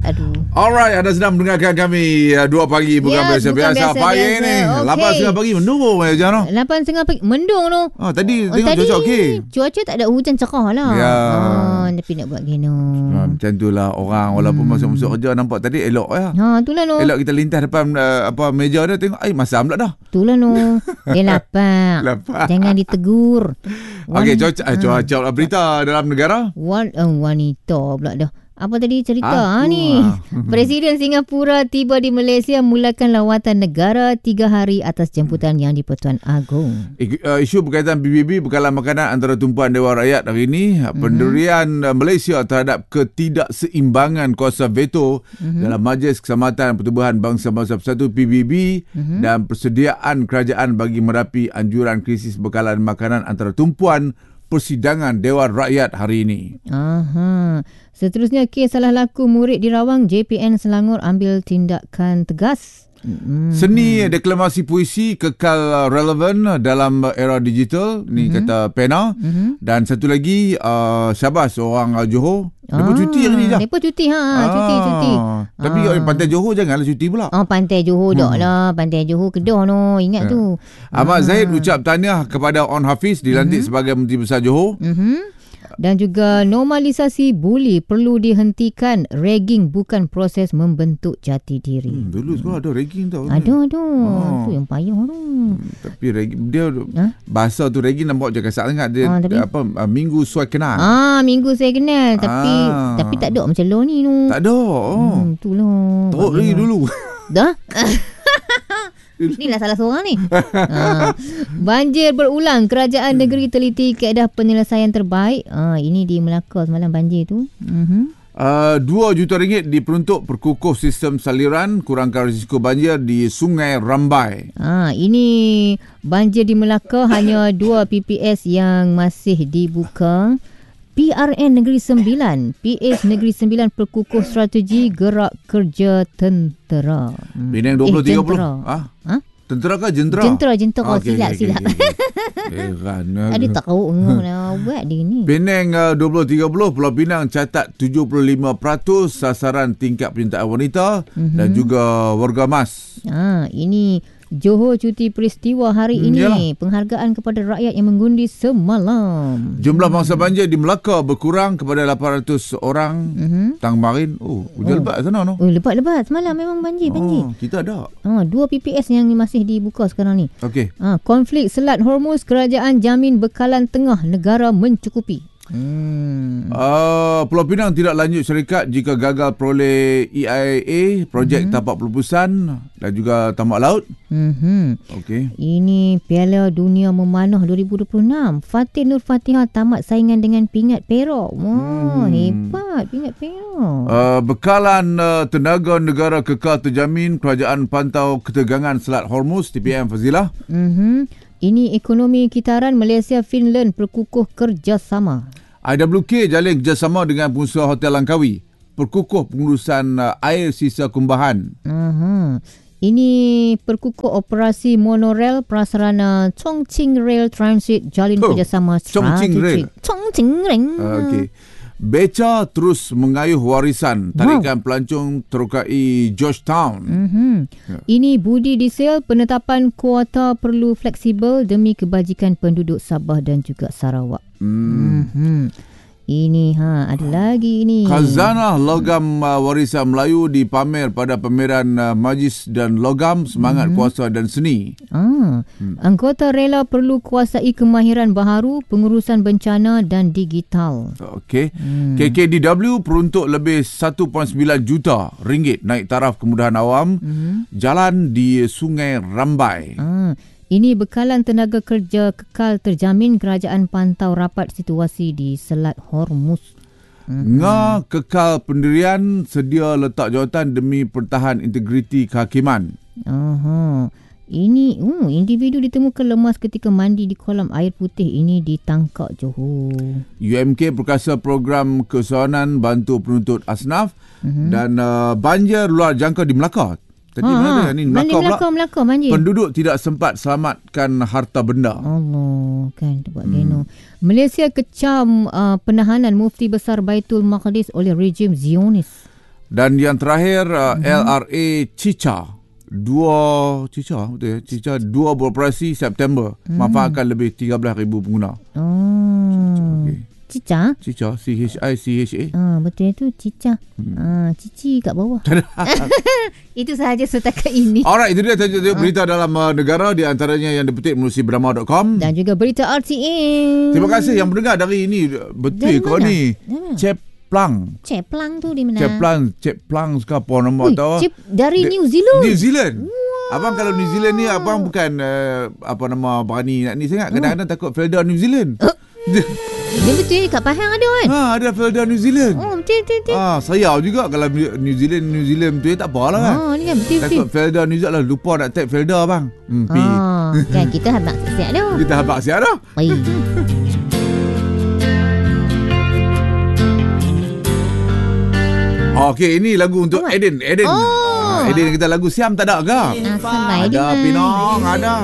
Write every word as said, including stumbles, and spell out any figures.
Aduh. Alright, anda sedang mendengarkan kami uh, dua pagi bukan Ya, biasa bukan biasa. biasa, Pagi biasa. ni Okey. lapan setengah pagi mendung je Jano. Lapan setengah pagi mendung tu. Oh, tadi Oh, tengok tadi cuaca okey. cuaca tak ada hujan cerah lah. Ya. Ah, tapi nak buat gini. Ha, macam itulah orang walaupun Hmm. masuk-masuk kerja nampak tadi elok ya. Ha, itulah no. Elok kita lintas depan uh, apa meja dia tengok ai masam pula dah. Itulah no. Dia lapar. Lapar. Jangan ditegur. Okey, Wan- cuaca uh, cuaca uh, berita dalam negara. Wan, uh, wanita pula dah. Apa tadi cerita Aku, ha, ni? ah. Presiden Singapura tiba di Malaysia mulakan lawatan negara tiga hari atas jemputan Yang di-Pertuan Agong. Ik- uh, Isu berkaitan P B B bekalan makanan antara tumpuan Dewan Rakyat hari ini, mm-hmm. pendirian uh, Malaysia terhadap ketidakseimbangan kuasa veto mm-hmm. dalam Majlis Keselamatan Pertubuhan Bangsa-Bangsa Bersatu P B B mm-hmm. dan persediaan kerajaan bagi merapi anjuran krisis bekalan makanan antara tumpuan persidangan Dewan Rakyat hari ini. Aha. Seterusnya, kes salah laku murid di Rawang, J P N Selangor ambil tindakan tegas. Hmm. Seni deklamasi puisi kekal relevan dalam era digital ni, mm-hmm. kata Pena. Mm-hmm. Dan satu lagi uh, Syabas orang uh, Johor. Dia pun cuti hari ni je. Dia pun cuti ha, ah. cuti cuti. Tapi ah. pantai Johor janganlah cuti pula. Oh, pantai Johor hmm. dak lah, pantai Johor Kedah no, ingat yeah. tu. Ahmad ah. Zahid ucap tahniah kepada On Hafiz dilantik mm-hmm. sebagai Menteri Besar Johor. Mhm. Dan juga normalisasi buli perlu dihentikan. Ragging bukan proses membentuk jati diri. Hmm, dulu sekolah ada ragging tau. Ada ada. Oh. Tu yang payah tu. Hmm, tapi ragging dia ha? bahasa tu ragging nampak je kasar sangat dia, ah, tapi, apa uh, minggu suai kenal. Ah, minggu saya kenal tapi ah. tapi tak ada macam lo ni tu. Tak ada. Oh. Hmm, itulah. Teruk lagi dulu. Dah? Inilah salah seorang ni. ha. Banjir berulang. Kerajaan negeri teliti kaedah penyelesaian terbaik. Ha, ini di Melaka semalam banjir tu. Uh-huh. Uh, dua juta ringgit diperuntuk perkukuh sistem saliran kurangkan risiko banjir di Sungai Rambai. Ha, ini banjir di Melaka hanya dua P P S yang masih dibuka. P R N Negeri Sembilan, P A S Negeri Sembilan perkukuh strategi gerak kerja tentera. Penang dua puluh tiga puluh. Eh, ah? Ha? Tentera ke jentera? Jentera, jentera. Okay, silap, okay, silap. Okay, okay. Eh, Ada tahu nak buat dia ni. Penang uh, dua puluh tiga puluh, Pulau Pinang catat tujuh puluh lima peratus sasaran tingkat penyertaan wanita mm-hmm. dan juga warga emas. Ha, ini Johor cuti peristiwa hari hmm, ini. Yalah. Penghargaan kepada rakyat yang mengundi semalam. Jumlah mangsa banjir di Melaka berkurang kepada lapan ratus orang mm-hmm. tang kemarin. Oh, hujan oh. lebat sana no. Oh, lebat-lebat semalam memang banjir, banjir. Oh, kita ada. Ha, dua P P S yang masih dibuka sekarang ni. Okey. Ha, konflik Selat Hormuz, kerajaan jamin bekalan tengah negara mencukupi. Hmm. Uh, Pulau Pinang tidak lanjut syarikat jika gagal peroleh E I A, projek mm-hmm. tapak pelupusan dan juga tambak laut. Mm-hmm. Okey. Ini Piala Dunia Memanah dua ribu dua puluh enam. Fatih Nur Fatihah tamat saingan dengan Pingat Perak. Wah, hmm. hebat Pingat Perak. Uh, bekalan uh, tenaga negara kekal terjamin kerajaan pantau ketegangan Selat Hormuz, T P M Fazilah. Mhm. Ini ekonomi kitaran Malaysia Finland perkukuh kerjasama. I W K jalin kerjasama dengan pengusaha Hotel Langkawi. Perkukuh pengurusan uh, air sisa kumbahan. Aha. Ini perkukuh operasi monorail prasarana Chongqing Rail Transit jalin oh, kerjasama Chongqing Rail. Chongqing Rail. Uh, Okey. Beca terus mengayuh warisan tarikan wow. pelancong terukai Georgetown. Mm-hmm. Ya. Ini budi diesel, penetapan kuota perlu fleksibel demi kebajikan penduduk Sabah dan juga Sarawak. Mm. Mm-hmm. Ini ha ada lagi ini. Khazanah logam uh, warisan Melayu dipamer pada pameran uh, Majlis dan Logam Semangat hmm. Kuasa dan Seni. Ah, hmm. Anggota rela perlu kuasai kemahiran baharu, pengurusan bencana dan digital. Okey. Hmm. K K D W peruntuk lebih satu perpuluhan sembilan juta ringgit naik taraf kemudahan awam hmm. jalan di Sungai Rambai. Ah. Ini bekalan tenaga kerja kekal terjamin kerajaan pantau rapat situasi di Selat Hormuz. Mm-hmm. Nga kekal pendirian sedia letak jawatan demi pertahan integriti kehakiman. Aha. Ini uh, individu ditemukan lemas ketika mandi di kolam air putih ini di Tangkak, Johor. U M K perkasa program kesewanan bantu penuntut asnaf mm-hmm. dan uh, banjir luar jangka di Melaka. Tadi ha, mana ni Melaka, Melaka, Melaka banjir. Penduduk tidak sempat selamatkan harta benda. Allah, kan buat hmm. geno. Malaysia kecam uh, penahanan Mufti Besar Baitul Maqdis oleh rejim Zionis. Dan yang terakhir uh, Mhm. L R A Cica. Dua Cica betul ya? Cica dua beroperasi September. Hmm. Manfaatkan lebih tiga belas ribu pengguna. Oh. Okey. Cica? Cica C H I C H A. Ah, betul itu Cica. Hmm. Ah, Cici kat bawah. Itu sahaja setakat ini. Alright, itu dia tajuk-tajuk berita dalam uh, negara, di antaranya yang dipetik melalui brahma dot com. Dan juga berita R T M. Terima kasih yang mendengar dari ini. Betul Dari kau mana? ni. Dari mana? Ceplang. Ceplang tu di mana? Ceplang, Ceplang sekarang apa nama Ui, tahu? Cep dari Dia- New Zealand. New Zealand. Abang kalau New Zealand ni abang bukan uh, apa nama berani nak ni sangat. Kadang-kadang takut Felda New Zealand. Dia betul kat Pahang ada kan? Ha, ada Felda New Zealand. Oh, betul betul betul. Ah, sayau juga kalau New Zealand New Zealand tu tak apalah kan. Ah, ni kan betul betul. Takut Felda New Zealand lah, lupa nak tag Felda bang. Hmm, pi. Ah, kan kita habaq siap dah. Kita habaq siap dah. Baik. Okey, ini lagu untuk Oh, Eden. Eden. Oh. Ah, Eden kita lagu Siam tak ada ke? Ah, sampai Ada dia. Pinong, ada.